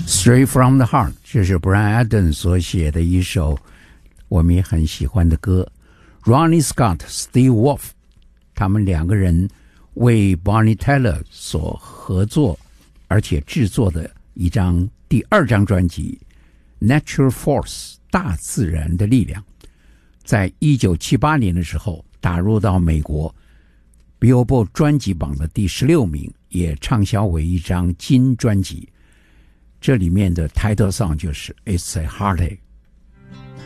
Straight from the Heart， 这是 Bryan Adams 所写的一首我们也很喜欢的歌。Ronnie Scott、Steve Wolf 他们两个人为 Bonnie Tyler 所合作而且制作的一张第二张专辑 Natural Force 大自然的力量，在1978年的时候打入到美国 Billboard 专辑榜的第16名，也畅销为一张金专辑。这里面的 title song 就是 It's a Heartache。